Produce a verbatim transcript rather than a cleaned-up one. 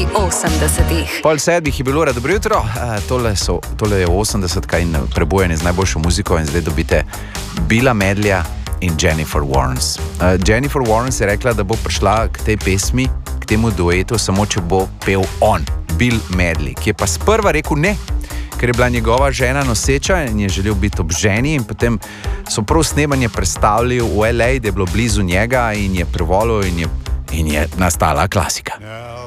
osemdesetih. Pol sedmih je bilo, dobro jutro, tole, so, tole je osemdesetka in prebujanje z najboljšo muziko in zdaj dobite Billa Medleya in Jennifer Warnes. Uh, Jennifer Warnes je rekla, da bo prišla k tej pesmi, k temu duetu, samo če bo pel on, Bill Medley, ki je pa sprva rekel ne, ker je bila njegova žena noseča in je želel biti ob ženi in potem so prav snemanje predstavili v L A, da je bilo blizu njega in je privolil in je, in je nastala klasika.